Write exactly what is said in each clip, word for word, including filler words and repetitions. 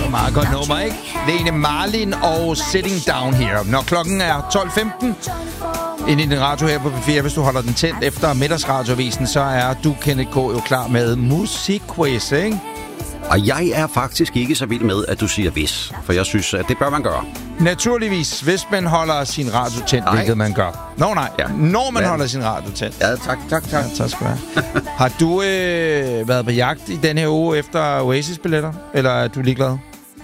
Meget godt nummer, ikke? Lene Marlin og Sitting Down Here. Når klokken er tolv femten ind i din radio her på P fire, hvis du holder den tændt efter middagsradioavisen, så er du, Kenneth K., jo klar med musikquiz, ikke? Og jeg er faktisk ikke så vild med, at du siger hvis, for jeg synes, at det bør man gøre. Naturligvis, hvis man holder sin radio tændt, nej. Hvilket man gør. Nå nej, ja. Når man Men... holder sin radio tændt. Ja, tak, tak, tak. Ja, tak skal du have. Har du øh, været på jagt i denne her uge efter Oasis-billetter, eller er du ligeglad?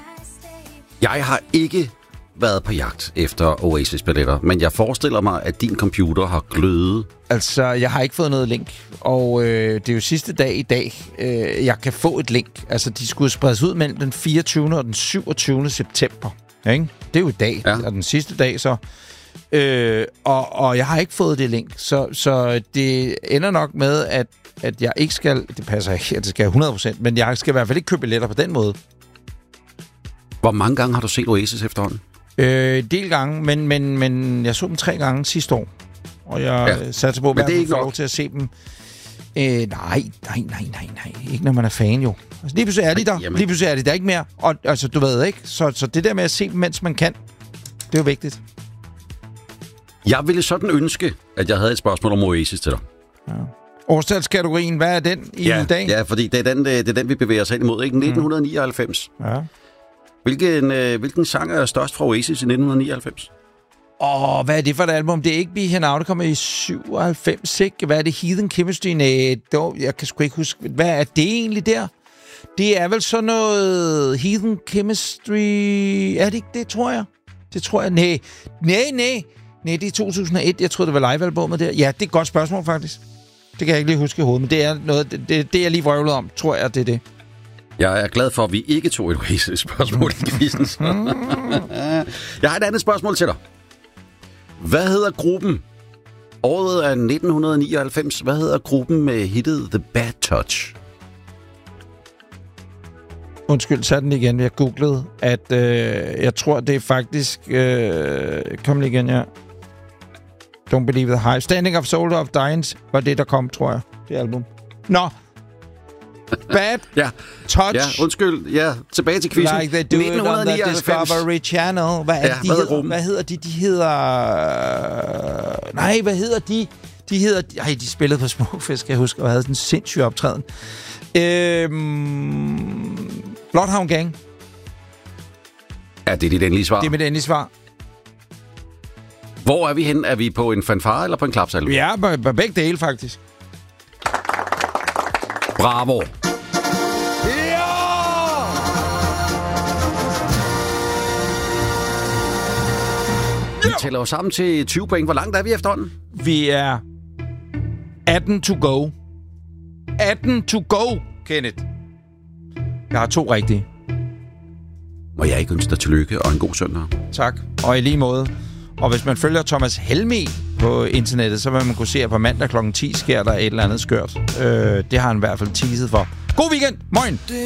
Jeg har ikke været på jagt efter Oasis-billetter, men jeg forestiller mig, at din computer har glødet. Altså, jeg har ikke fået noget link, og øh, det er jo sidste dag i dag, øh, jeg kan få et link. Altså, de skulle spredes ud mellem den fireogtyvende og den syvogtyvende september. Ikke? Det er jo i dag, ja. Og den sidste dag så. Øh, og, og jeg har ikke fået det link, så, så det ender nok med, at, at jeg ikke skal... Det passer ikke, at det skal hundrede procent, men jeg skal i hvert fald ikke købe billetter på den måde. Hvor mange gange har du set Oasis efterhånden? Øh, del gange, men, men, men jeg så dem tre gange sidste år. Og jeg ja. satte på, at jeg får lov til at se dem. Øh, nej, nej, nej, nej, nej. Ikke når man er fan, jo. Altså, lige pludselig er de der. Jamen. Lige pludselig er de der ikke mere. Og altså, du ved ikke. Så, så det der med at se dem, mens man kan, det er jo vigtigt. Jeg ville sådan ønske, at jeg havde et spørgsmål om Oasis til dig. Ja. Årstalskategorien, hvad er den i ja, dag? Ja, fordi det er, den, det er den, vi bevæger os hen imod, ikke? nitten nioghalvfems. Ja. Hvilken, øh, hvilken sang er størst fra Oasis i nitten nioghalvfems? Åh, oh, hvad er det for et album? Det er ikke Be Here Now, det kommer i syvoghalvfems, ikke? Hvad er det? Heathen Chemistry? Nej, jeg kan sgu ikke huske. Hvad er det egentlig der? Det er vel sådan noget Heathen Chemistry... Er det ikke det, tror jeg? Det tror jeg. Nej, nej, nej. Nej, det er to tusind og et. Jeg tror det var live-albummet der. Ja, det er et godt spørgsmål, faktisk. Det kan jeg ikke lige huske i hovedet, men det er noget... Det, det, det jeg lige vrøvlet om, tror jeg, det er det. Jeg er glad for, at vi ikke tog et Oasis-spørgsmål i quizzen. Jeg har et andet spørgsmål til dig. Hvad hedder gruppen? Året er nitten nioghalvfems. Hvad hedder gruppen med hittet The Bad Touch? Undskyld, sat den igen. Jeg googlede, at øh, jeg tror, det er faktisk... Øh, kom lige igen, ja. Don't Believe the Hype. Standing of Soldier of Dying var det, der kom, tror jeg. Det album. Nå! Bad ja. Touch. Ja, undskyld. Ja, tilbage til quizzen. Like they do it on the Discovery Channel. Hvad, er ja, de hvad, hedder, hvad hedder de? De hedder... Nej, hvad hedder de? De hedder... Ej, de spillede på Smukfest, kan jeg huske, og havde sådan en sindssyg optræden. Øhm... Bloodhound Gang. Ja, det er dit endelige svar. Det er mit endelige svar. Hvor er vi hen? Er vi på en fanfare eller på en klapsalve? Ja, på begge dele, faktisk. Bravo. Ja! Vi tæller os sammen til tyve point. Hvor langt er vi efterhånden? Vi er atten to go. atten to go, Kenneth. Jeg har to rigtige. Må jeg ikke ønske dig tillykke og en god søndag? Tak. Og i lige måde. Og hvis man følger Thomas Helmig på internettet, så vil man kunne se, at på mandag klokken ti sker der et eller andet skørt. Øh, det har han i hvert fald teaset for. God weekend! Moin!